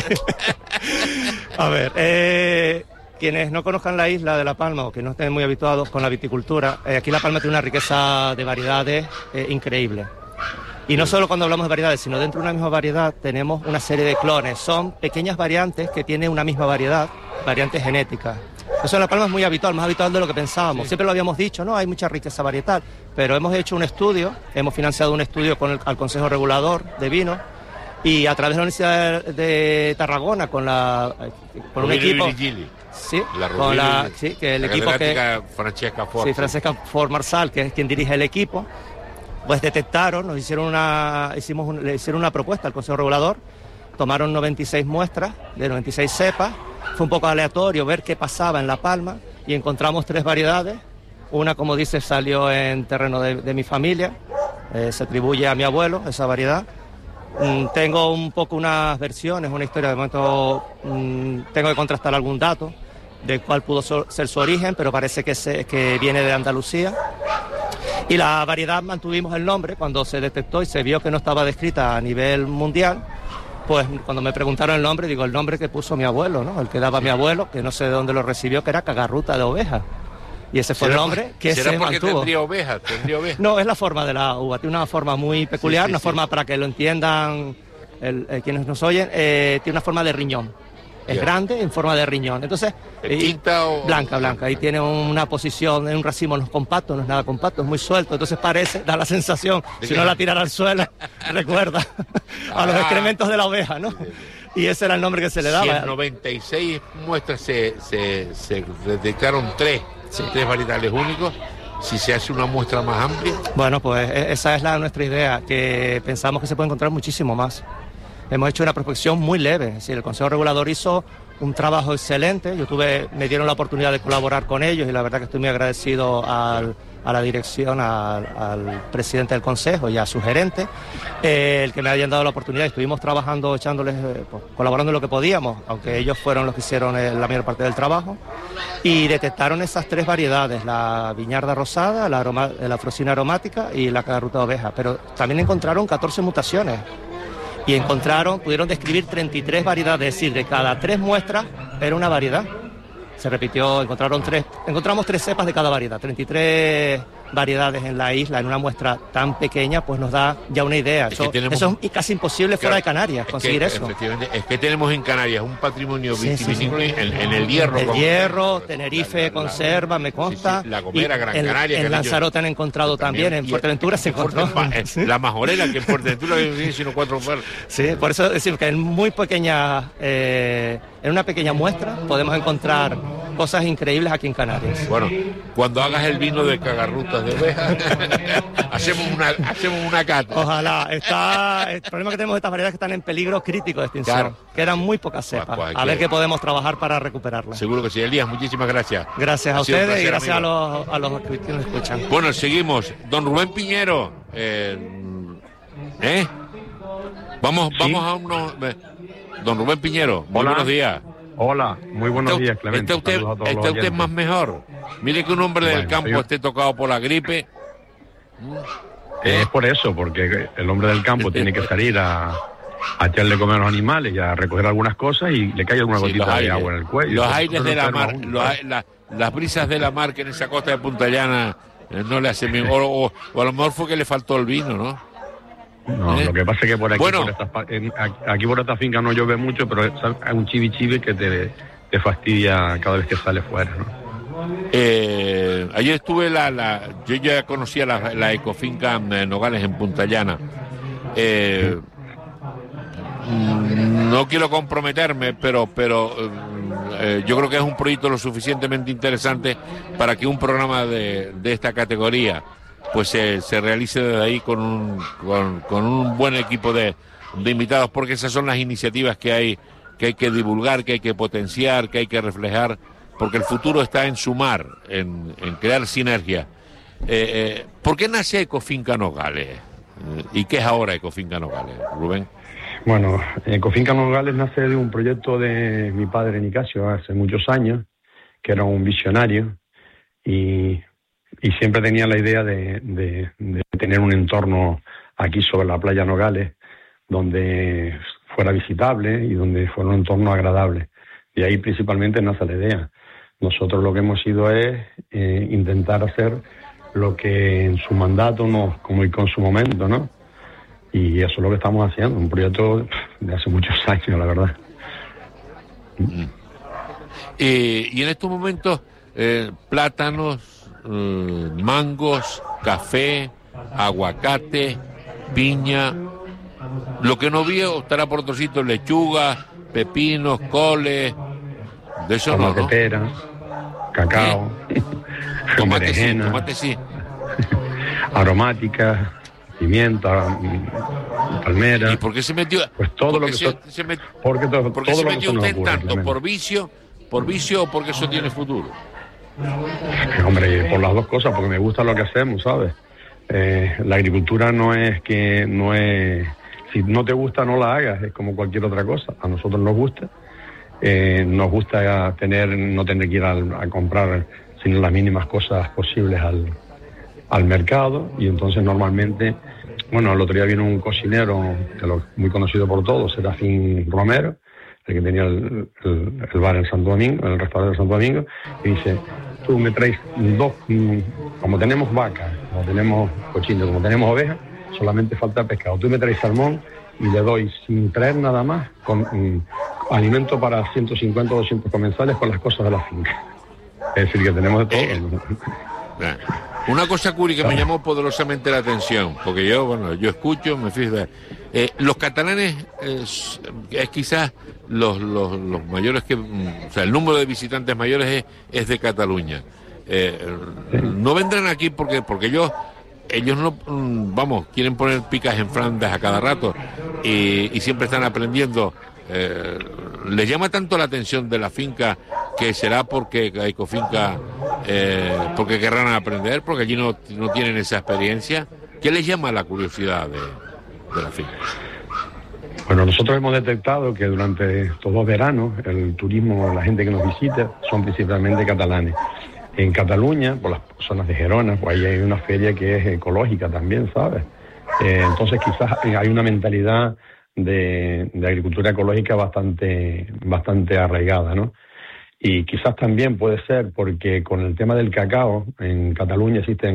A ver, quienes no conozcan la isla de La Palma o que no estén muy habituados con la viticultura, aquí La Palma tiene una riqueza de variedades increíble. Y no solo cuando hablamos de variedades, sino dentro de una misma variedad tenemos una serie de clones. Son pequeñas variantes que tienen una misma variedad, variantes genéticas. Eso en La Palma es muy habitual, más habitual de lo que pensábamos. Sí. Siempre lo habíamos dicho, ¿no? Hay mucha riqueza varietal, pero hemos hecho un estudio, hemos financiado un estudio al Consejo Regulador de Vino y a través de la Universidad de Tarragona con un equipo... Sí, que el equipo que... Francesca Ford. Sí, Francesca Ford Marsal, que es quien dirige el equipo, pues detectaron, le hicieron una propuesta al Consejo Regulador, tomaron 96 muestras de 96 cepas. Fue un poco aleatorio ver qué pasaba en La Palma y encontramos 3 variedades. Una, como dices, salió en terreno de mi familia, se atribuye a mi abuelo esa variedad. Tengo un poco unas versiones, una historia, de momento tengo que contrastar algún dato de cuál pudo ser su origen, pero parece que viene de Andalucía. Y la variedad mantuvimos el nombre cuando se detectó y se vio que no estaba descrita a nivel mundial. Pues cuando me preguntaron el nombre, digo el nombre que puso mi abuelo, ¿no? El que daba mi abuelo, que no sé de dónde lo recibió, que era cagarruta de oveja. Y ese fue el nombre que se mantuvo. ¿Será porque tendría ovejas? No, es la forma de la uva, tiene una forma muy peculiar, una forma para que lo entiendan quienes nos oyen, tiene una forma de riñón. Es grande en forma de riñón. Entonces, ¿tinta o...? Blanca. Y tiene una posición en un racimo, no es compacto, no es nada compacto, es muy suelto. Entonces da la sensación, si no la tirara al suelo, recuerda a los excrementos de la oveja, ¿no? Y ese era el nombre que se le daba. Si en 96 muestras se detectaron 3 varietales únicos, si se hace una muestra más amplia. Bueno, pues esa es nuestra idea, que pensamos que se puede encontrar muchísimo más. Hemos hecho una prospección muy leve, es decir, el Consejo Regulador hizo un trabajo excelente, me dieron la oportunidad de colaborar con ellos y la verdad que estoy muy agradecido a la dirección, al presidente del Consejo y a su gerente, el que me hayan dado la oportunidad. Estuvimos trabajando, colaborando en lo que podíamos, aunque ellos fueron los que hicieron la mayor parte del trabajo, y detectaron esas 3 variedades, la viñarda rosada, la frosina aromática y la cagarruta de oveja, pero también encontraron 14 mutaciones. Y pudieron describir 33 variedades, es decir, de cada 3 muestras era una variedad. Se repitió, encontramos 3 cepas de cada variedad, 33 variedades en la isla, en una muestra tan pequeña, pues nos da ya una idea. Eso es casi imposible fuera de Canarias, conseguir eso. Efectivamente, es que tenemos en Canarias un patrimonio vitivinícola en el Hierro. El Hierro, Tenerife conserva, me consta. La Gomera, Gran Canaria. En Lanzarote han encontrado también, en Fuerteventura se encontró. La Majorela, que en Fuerteventura viene sino 4 pares. Sí, por eso decimos que en muy pequeña, en una pequeña muestra podemos encontrar cosas increíbles aquí en Canarias. Bueno, cuando hagas el vino de cagarrutas de oveja, hacemos una cata. Ojalá. El problema que tenemos de estas variedades es que están en peligro crítico de extinción. Claro. Quedan muy pocas cepas. A ver qué podemos trabajar para recuperarlas. Seguro que sí. Elías, muchísimas gracias. Gracias a ustedes y gracias a los que nos escuchan. Bueno, seguimos. Don Rubén Piñero. Vamos a unos... Don Rubén Piñero, muy buenos días. Hola, muy buenos días, Clemente. ¿Está usted más mejor? Mire que un hombre del campo esté tocado por la gripe. Es por eso, porque el hombre del campo tiene que salir a echarle comer a los animales y a recoger algunas cosas y le cae alguna gotita de agua en el cuello. Los aires de la mar, las brisas de la mar que en esa costa de Punta Llana no le hacen bien. O a lo mejor fue que le faltó el vino, ¿no? No, lo que pasa es que por aquí, aquí por esta finca no llueve mucho, pero hay un chivi que te fastidia cada vez que sale fuera, ¿no? Ayer estuve yo ya conocía la ecofinca Nogales en Punta Llana. No quiero comprometerme, pero yo creo que es un proyecto lo suficientemente interesante para que un programa de esta categoría pues se realice desde ahí con un buen equipo de invitados, porque esas son las iniciativas que hay que divulgar, que hay que potenciar, que hay que reflejar, porque el futuro está en sumar, en crear sinergia. ¿Por qué nace Ecofinca Nogales? ¿Y qué es ahora Ecofinca Nogales, Rubén? Bueno, Ecofinca Nogales nace de un proyecto de mi padre Nicasio hace muchos años, que era un visionario y siempre tenía la idea de tener un entorno aquí sobre la playa Nogales donde fuera visitable y donde fuera un entorno agradable. Y ahí principalmente nace la idea. Nosotros lo que hemos ido es intentar hacer lo que en su mandato nos comunicó en su momento, ¿no? Y eso es lo que estamos haciendo, un proyecto de hace muchos años, la verdad. Y en estos momentos, plátanos, mangos, café, aguacate, piña. Lo que no vi estará por otro sitio, lechuga, pepinos, coles, de eso no, ¿no? Pera, cacao, tomate sí. Aromática, pimienta, palmera. ¿Y por qué se metió? Pues todo lo que porque se metió usted en tanto por vicio o porque eso tiene futuro. Hombre, por las dos cosas, porque me gusta lo que hacemos, ¿sabes? La agricultura no es si no te gusta no la hagas, es como cualquier otra cosa. A nosotros nos gusta no tener que ir a comprar sino las mínimas cosas posibles al mercado, y entonces normalmente, bueno, el otro día vino un cocinero muy conocido por todos, Serafín Romero, el que tenía el bar en Santo Domingo, el restaurante de Santo Domingo, y dice: tú me traes como tenemos vacas, como tenemos cochinos, como tenemos ovejas, solamente falta pescado. Tú me traes salmón y le doy, sin traer nada más, con alimento para 150 o 200 comensales con las cosas de la finca. Es decir, que tenemos de todo. Una cosa, Curi, que me llamó poderosamente la atención, porque yo escucho, me fijo. Los catalanes es quizás los mayores o sea, el número de visitantes mayores es de Cataluña. No vendrán aquí porque ellos no, quieren poner picas en Flandes a cada rato y siempre están aprendiendo. ¿Les llama tanto la atención de la finca que será porque Ecofinca, porque querrán aprender, porque allí no tienen esa experiencia? ¿Qué les llama la curiosidad de la finca? Bueno, nosotros hemos detectado que durante estos 2 veranos el turismo, la gente que nos visita son principalmente catalanes. En Cataluña, por las zonas de Gerona, pues ahí hay una feria que es ecológica también, ¿sabes? Entonces quizás hay una mentalidad de agricultura ecológica bastante arraigada, ¿no? Y quizás también puede ser porque con el tema del cacao, en Cataluña existen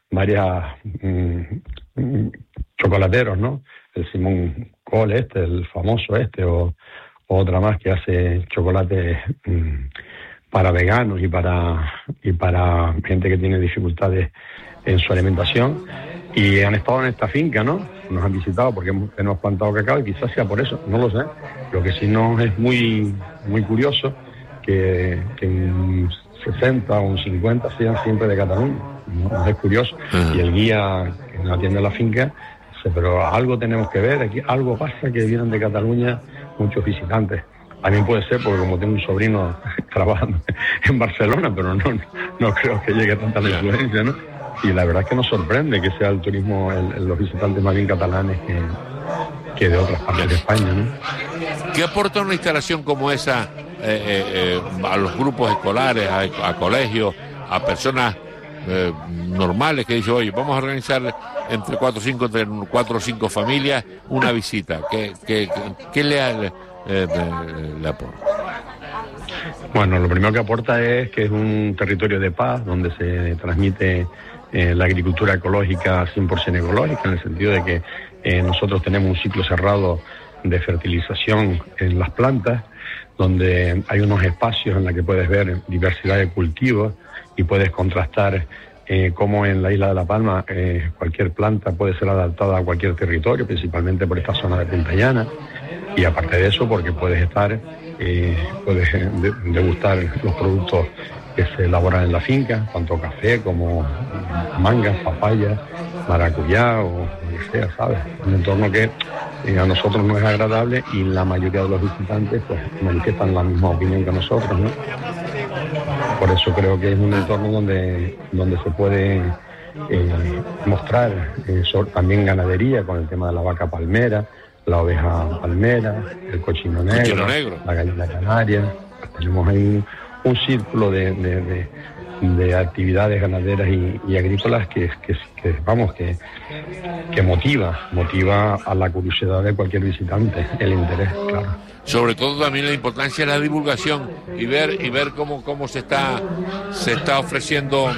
chocolateros, ¿no? El Simón Cole el famoso o otra más que hace chocolate para veganos y para gente que tiene dificultades en su alimentación, y han estado en esta finca, ¿no? Nos han visitado porque hemos plantado cacao, y quizás sea por eso, no lo sé. Lo que sí nos es muy muy curioso que un 60 o un 50 sean siempre de Cataluña, ¿no? Es curioso. Y el guía que nos atiende a la finca dice, pero algo tenemos que ver, aquí algo pasa que vienen de Cataluña muchos visitantes. También puede ser porque como tengo un sobrino trabajando en Barcelona, pero no creo que llegue tanta la influencia, ¿no? Y la verdad es que nos sorprende que sea el turismo, los visitantes más bien catalanes que de otras partes de España, ¿no? ¿Qué aporta una instalación como esa a los grupos escolares, a colegios, a personas normales que dicen, oye, vamos a organizar entre 4 o 5 familias una visita? ¿Qué le aporta? Bueno, lo primero que aporta es que es un territorio de paz donde se transmite la agricultura ecológica 100% ecológica, en el sentido de que nosotros tenemos un ciclo cerrado de fertilización en las plantas, donde hay unos espacios en los que puedes ver diversidad de cultivos y puedes contrastar cómo en la isla de La Palma cualquier planta puede ser adaptada a cualquier territorio, principalmente por esta zona de Punta Llana. Y aparte de eso, porque puedes degustar los productos que se elaboran en la finca, tanto café como mangas, papayas, maracuyá o lo que sea, ¿sabes? Un entorno que a nosotros nos es agradable, y la mayoría de los visitantes pues manifiestan la misma opinión que nosotros, ¿no? Por eso creo que es un entorno donde se puede mostrar también ganadería, con el tema de la vaca palmera, la oveja palmera, el cochino negro, la gallina canaria. Tenemos ahí un círculo de actividades ganaderas y agrícolas que motiva a la curiosidad de cualquier visitante, el interés, claro. Sobre todo también la importancia de la divulgación y ver cómo se está ofreciendo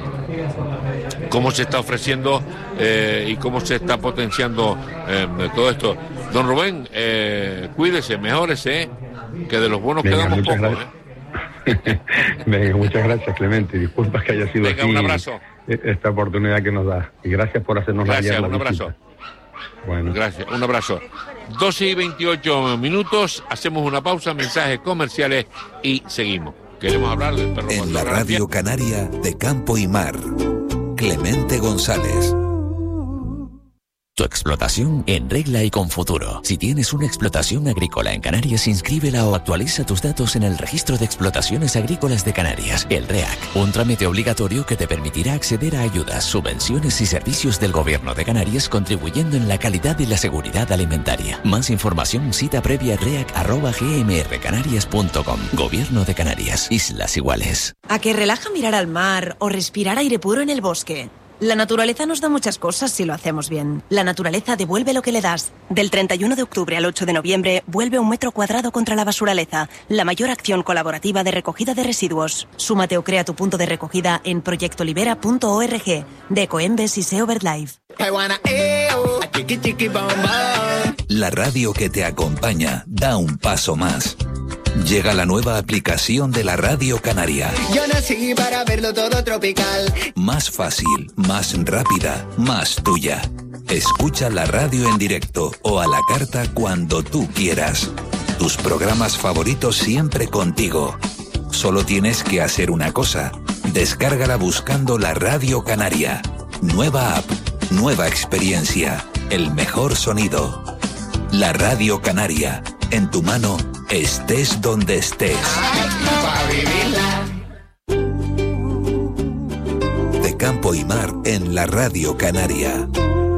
y cómo se está potenciando todo esto. Don Rubén, cuídese, mejórese, que de los buenos quedamos pocos. Venga, muchas gracias, Clemente. Disculpa que haya sido aquí un abrazo. Esta oportunidad que nos da. Y gracias por hacernos la un abrazo. Bueno. Gracias, un abrazo. 12:28 minutos, hacemos una pausa, mensajes comerciales y seguimos. Queremos hablar del perro. En la Radio Canaria de Campo y Mar, Clemente González. Tu explotación en regla y con futuro. Si tienes una explotación agrícola en Canarias, inscríbela o actualiza tus datos en el Registro de Explotaciones Agrícolas de Canarias, el REAC. Un trámite obligatorio que te permitirá acceder a ayudas, subvenciones y servicios del Gobierno de Canarias, contribuyendo en la calidad y la seguridad alimentaria. Más información, cita previa reac@gmrcanarias.com. Gobierno de Canarias, Islas Iguales. ¿A que relaja mirar al mar o respirar aire puro en el bosque? La naturaleza nos da muchas cosas si lo hacemos bien. La naturaleza devuelve lo que le das. Del 31 de octubre al 8 de noviembre, vuelve 1 metro cuadrado contra la basuraleza, la mayor acción colaborativa de recogida de residuos. Súmate o crea tu punto de recogida en proyectolibera.org, de Ecoembes y SEO BirdLife. La radio que te acompaña da un paso más. Llega la nueva aplicación de la Radio Canaria. Yo nací para verlo todo tropical. Más fácil, más rápida, más tuya. Escucha la radio en directo o a la carta cuando tú quieras. Tus programas favoritos siempre contigo. Solo tienes que hacer una cosa. Descárgala buscando la Radio Canaria. Nueva app, nueva experiencia, el mejor sonido. La Radio Canaria, en tu mano, estés donde estés. De Campo y Mar en la Radio Canaria.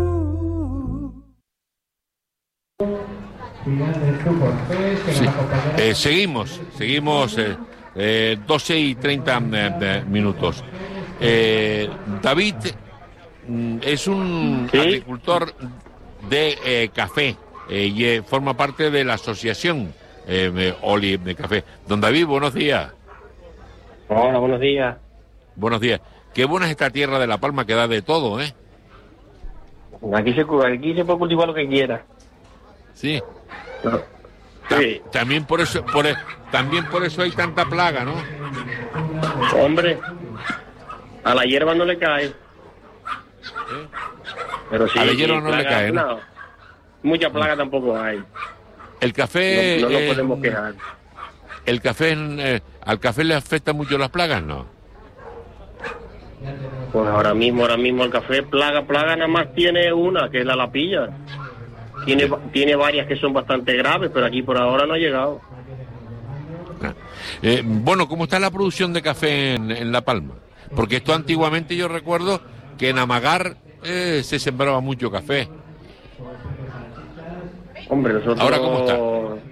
Sí. Seguimos 12:30 minutos. David es un agricultor de café y forma parte de la asociación Oli de Café. Don David, buenos días. Hola, buenos días. Buenos días. Qué buena es esta tierra de La Palma, que da de todo, ¿eh? Aquí se puede cultivar lo que quiera. Sí. No. Sí. También por eso hay tanta plaga, ¿no? Hombre, a la hierba no le cae. Pero sí, a la hierba sí, no le cae, ¿no? No. Mucha plaga tampoco hay. El café... No nos podemos quejar. ¿El café, al café le afectan mucho las plagas, no? Pues ahora mismo el café, plaga nada más tiene una, que es la lapilla. Tiene varias que son bastante graves, pero aquí por ahora no ha llegado. Bueno, ¿cómo está la producción de café en La Palma? Porque esto antiguamente yo recuerdo que en Amagar se sembraba mucho café. Hombre, nosotros... ¿Ahora cómo está?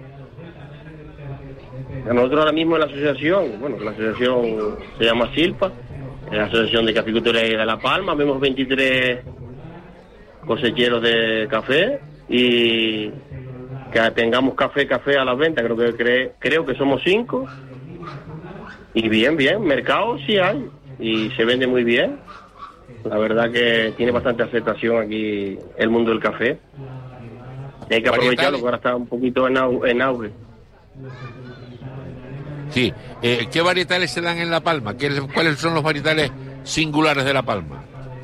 Nosotros ahora mismo en la asociación, la asociación se llama SILPA, es la Asociación de Caficultores de La Palma, vemos 23 cosecheros de café y que tengamos café a la venta, creo que somos 5 y bien, mercado sí hay y se vende muy bien. La verdad que tiene bastante aceptación aquí el mundo del café. Hay que aprovecharlo, que ahora está un poquito en auge. Sí. ¿Qué varietales se dan en La Palma? ¿Cuáles son los varietales singulares de La Palma?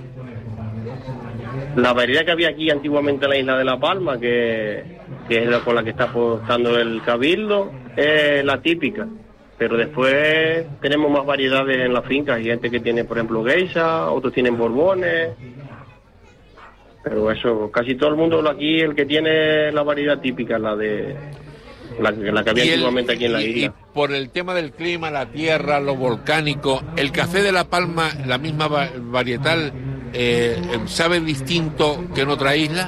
La variedad que había aquí antiguamente en la isla de La Palma, que es la con la que está apostando el Cabildo, es la típica. Pero después tenemos más variedades en la finca. Hay gente que tiene, por ejemplo, geisha, otros tienen borbones. Pero eso, casi todo el mundo aquí, el que tiene la variedad típica, la que había antiguamente aquí en la isla. Y por el tema del clima, la tierra, lo volcánico, el café de La Palma, la misma varietal, ¿sabe distinto que en otra isla?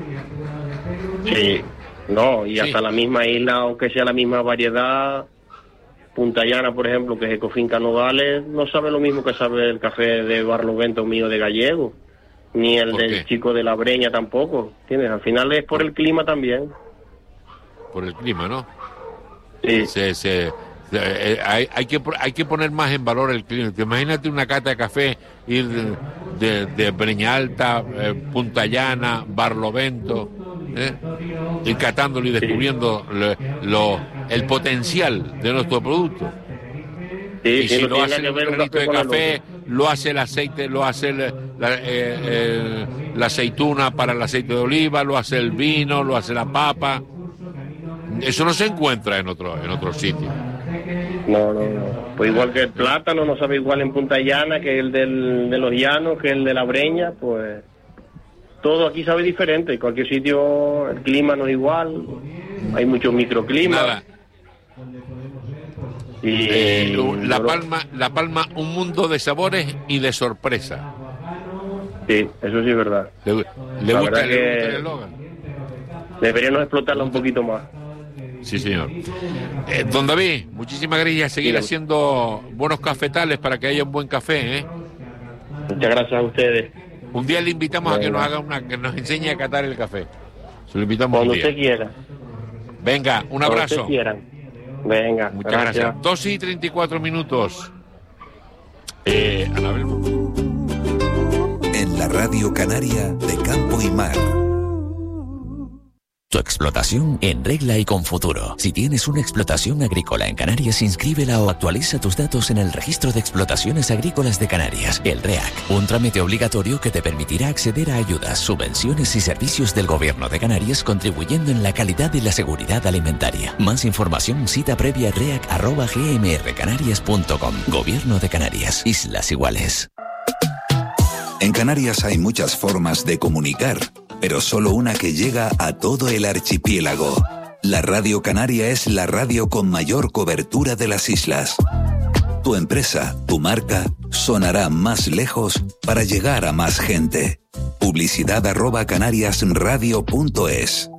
Sí, hasta la misma isla, aunque sea la misma variedad, Punta Llana, por ejemplo, que es Ecofinca Nogales, no sabe lo mismo que sabe el café de Barlovento mío de Gallego, ni el del chico de La Breña tampoco, ¿entiendes? Al final es por el clima también. Por el clima, ¿no? Sí. Hay que poner más en valor el clima. Imagínate una cata de café, ir de Breña Alta, Punta Llana, Barlovento, ir catándolo y descubriendo el potencial de nuestro producto. Sí, y si lo hace el granito de café, lo hace el aceite, lo hace la aceituna para el aceite de oliva, lo hace el vino, lo hace la papa. Eso no se encuentra en otro sitio. No. Pues igual que el plátano no sabe igual en Punta Llana que el de los Llanos, que el de La Breña, pues todo aquí sabe diferente. En cualquier sitio el clima no es igual, hay muchos microclimas. Nada. Y La Palma, un mundo de sabores y de sorpresa. Sí, eso sí es verdad. ¿Le gusta el eslogan? Deberíamos explotarlo un poquito más. Sí, señor. Don David, muchísimas gracias. Seguir haciendo buenos cafetales para que haya un buen café, ¿eh? Muchas gracias a ustedes. Un día le invitamos a que nos haga que nos enseñe a catar el café. Se lo invitamos cuando un día. usted quiera. Venga, un abrazo. Cuando usted quiera. Venga, muchas gracias. 2:34. Anabel. En la Radio Canaria de Campo y Mar. Tu explotación en regla y con futuro. Si tienes una explotación agrícola en Canarias, inscríbela o actualiza tus datos en el Registro de Explotaciones Agrícolas de Canarias, el REAC. Un trámite obligatorio que te permitirá acceder a ayudas, subvenciones y servicios del Gobierno de Canarias, contribuyendo en la calidad y la seguridad alimentaria. Más información, cita previa reac@gmrcanarias.com. Gobierno de Canarias. Islas Iguales. En Canarias hay muchas formas de comunicar, pero solo una que llega a todo el archipiélago. La Radio Canaria es la radio con mayor cobertura de las islas. Tu empresa, tu marca, sonará más lejos para llegar a más gente. Publicidad @canariasradio.es.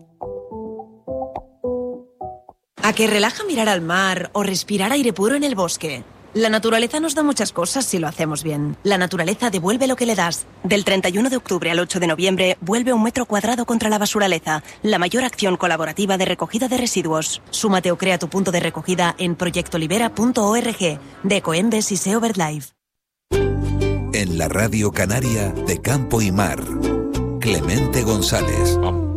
¿A que relaja mirar al mar o respirar aire puro en el bosque? La naturaleza nos da muchas cosas si lo hacemos bien. La naturaleza devuelve lo que le das. Del 31 de octubre al 8 de noviembre, vuelve 1 metro cuadrado contra la basuraleza, la mayor acción colaborativa de recogida de residuos. Súmate o crea tu punto de recogida en proyectolibera.org, de Ecoembes y SEO BirdLife. en la Radio Canaria de Campo y Mar. Clemente González.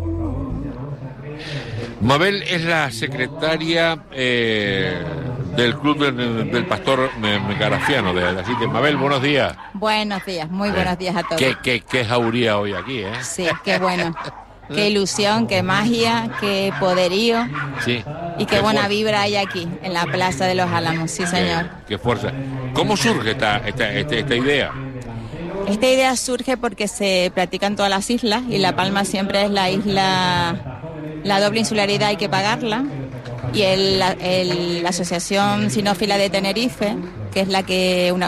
Mabel es la secretaria del Club del Pastor Megarafiano. Así que, Mabel, buenos días. Buenos días, muy buenos días a todos. Qué jauría hoy aquí, ¿eh? Sí, qué bueno. Qué ilusión, qué magia, qué poderío. Sí. Y qué buena vibra hay aquí, en la Plaza de los Álamos, sí señor. Qué fuerza. ¿Cómo surge esta idea? Esta idea surge porque se practica en todas las islas y La Palma siempre es la isla, la doble insularidad hay que pagarla. Y la Asociación Sinófila de Tenerife, que es la que